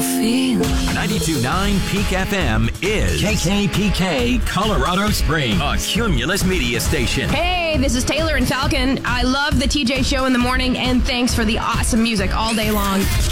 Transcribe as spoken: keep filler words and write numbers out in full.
feeling. ninety-two point nine Peak F M is K K P K, Colorado Springs, a Cumulus media station. Hey, this is Taylor and Falcon. I love the T J Show in the morning, and thanks for the awesome music all day long.